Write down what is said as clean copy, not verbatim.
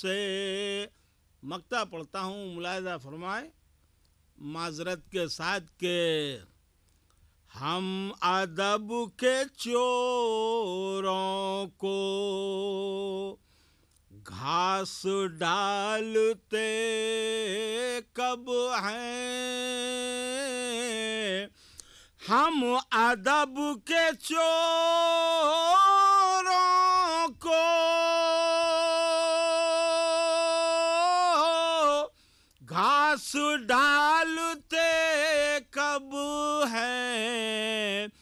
से मक्ता पढ़ता हूँ, मुलाहिजा फरमाए माजरत के साथ के हम अदब के चोरों को घास डालते कब हैं, हम अदब के चोरों को घास डालते कब हैं।